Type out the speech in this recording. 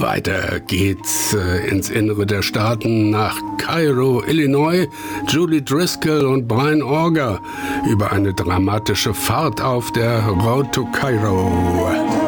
Weiter geht's ins Innere der Staaten nach Cairo, Illinois. Julie Driscoll und Brian Auger über eine dramatische Fahrt auf der Road to Cairo.